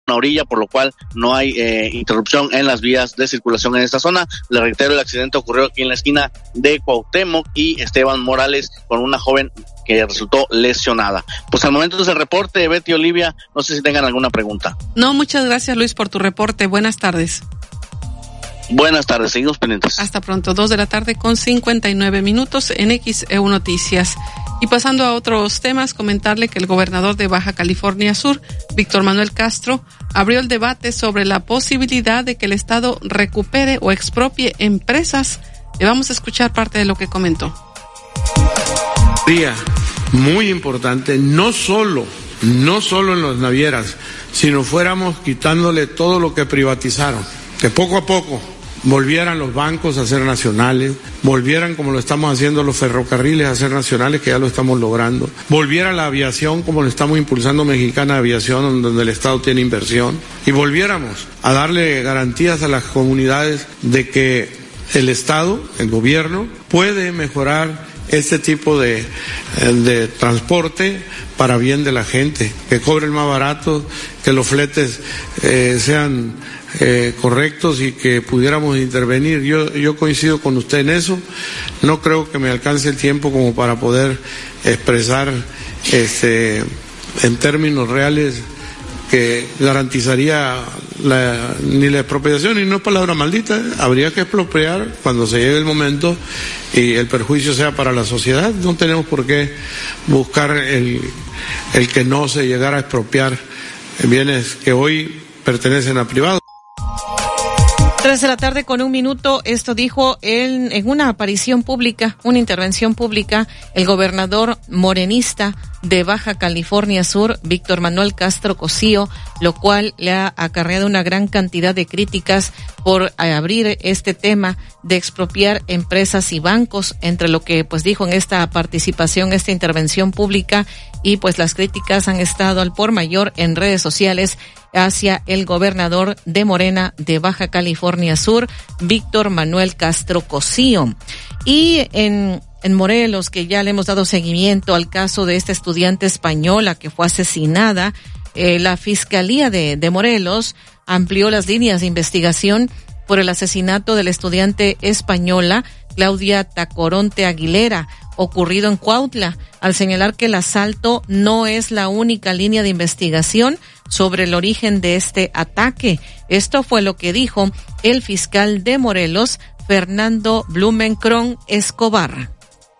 una orilla, por lo cual no hay interrupción en las vías de circulación en esta zona. Le reitero, el accidente ocurrió aquí en la esquina de Cuauhtémoc y Esteban Morales, con una joven que resultó lesionada. Pues al momento de ese reporte, Betty, Olivia, no sé si tengan alguna pregunta. No, muchas gracias, Luis, por tu reporte. Buenas tardes. Buenas tardes, seguimos pendientes. Hasta pronto, 2:59 p.m. en XEU Noticias. Y pasando a otros temas, comentarle que el gobernador de Baja California Sur, Víctor Manuel Castro, abrió el debate sobre la posibilidad de que el Estado recupere o expropie empresas. Le vamos a escuchar parte de lo que comentó. Sería muy importante, no solo en las navieras, sino fuéramos quitándole todo lo que privatizaron, que poco a poco volvieran los bancos a ser nacionales, volvieran como lo estamos haciendo los ferrocarriles a ser nacionales, que ya lo estamos logrando, volviera la aviación como lo estamos impulsando Mexicana Aviación, donde el Estado tiene inversión, y volviéramos a darle garantías a las comunidades de que el Estado, el gobierno, puede mejorar este tipo de transporte para bien de la gente, que cobren más barato, que los fletes sean correctos y que pudiéramos intervenir. Yo coincido con usted en eso. No creo que me alcance el tiempo como para poder expresar en términos reales que garantizaría ni la expropiación, y no es palabra maldita, habría que expropiar cuando se llegue el momento y el perjuicio sea para la sociedad. No tenemos por qué buscar el que no se llegara a expropiar bienes que hoy pertenecen a privados. 3:01 p.m, esto dijo en una aparición pública, una intervención pública, el gobernador morenista de Baja California Sur, Víctor Manuel Castro Cosío, lo cual le ha acarreado una gran cantidad de críticas por abrir este tema de expropiar empresas y bancos, entre lo que pues dijo en esta participación, esta intervención pública, y pues las críticas han estado al por mayor en redes sociales hacia el gobernador de Morena de Baja California Sur, Víctor Manuel Castro Cosío. Y en Morelos, que ya le hemos dado seguimiento al caso de esta estudiante española que fue asesinada, la Fiscalía de Morelos amplió las líneas de investigación por el asesinato de la estudiante española Claudia Tacoronte Aguilera, ocurrido en Cuautla, al señalar que el asalto no es la única línea de investigación sobre el origen de este ataque. Esto fue lo que dijo el fiscal de Morelos, Fernando Blumenkron Escobar.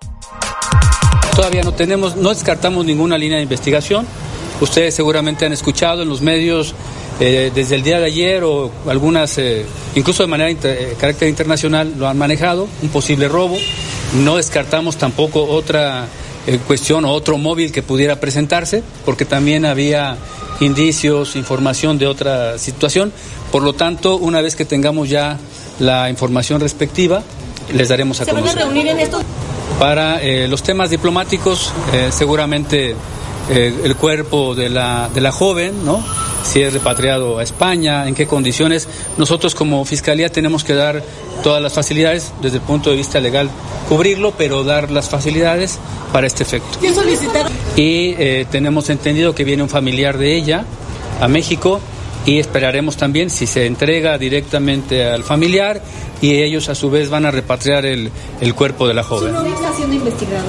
Todavía no descartamos ninguna línea de investigación. Ustedes seguramente han escuchado en los medios desde el día de ayer, o algunas, incluso de manera carácter internacional, lo han manejado, un posible robo. No descartamos tampoco otra cuestión o otro móvil que pudiera presentarse, porque también había indicios, información de otra situación. Por lo tanto, una vez que tengamos ya la información respectiva, les daremos a conocer. ¿Se van a reunir en esto? Para los temas diplomáticos, seguramente el cuerpo de la joven, ¿no? Si es repatriado a España, en qué condiciones. Nosotros como Fiscalía tenemos que dar todas las facilidades, desde el punto de vista legal, cubrirlo, pero dar las facilidades para este efecto. ¿Quién solicitaron? Y tenemos entendido que viene un familiar de ella a México, y esperaremos también si se entrega directamente al familiar, y ellos a su vez van a repatriar el cuerpo de la joven. ¿Su novia está siendo investigado?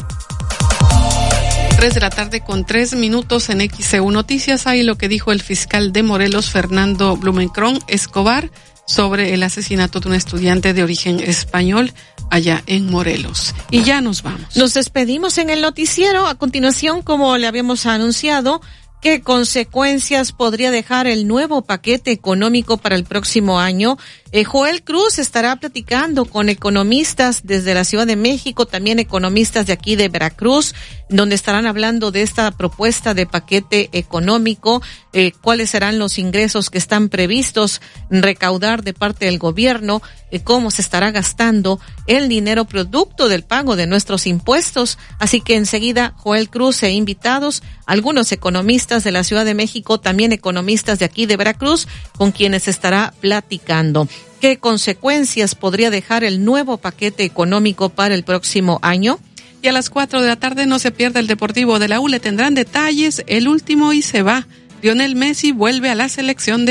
3:03 p.m. en XEU Noticias. Ahí lo que dijo el fiscal de Morelos, Fernando Blumenkron Escobar, sobre el asesinato de un estudiante de origen español allá en Morelos. Y ya nos vamos. Nos despedimos en el noticiero. A continuación, como le habíamos anunciado, ¿qué consecuencias podría dejar el nuevo paquete económico para el próximo año? Joel Cruz estará platicando con economistas desde la Ciudad de México, también economistas de aquí de Veracruz, donde estarán hablando de esta propuesta de paquete económico, cuáles serán los ingresos que están previstos recaudar de parte del gobierno, cómo se estará gastando el dinero producto del pago de nuestros impuestos. Así que enseguida Joel Cruz e invitados, algunos economistas de la Ciudad de México, también economistas de aquí de Veracruz, con quienes estará platicando. ¿Qué consecuencias podría dejar el nuevo paquete económico para el próximo año? Y a las 4 de la tarde no se pierda el Deportivo de la U, le tendrán detalles, el último y se va. Lionel Messi vuelve a la selección de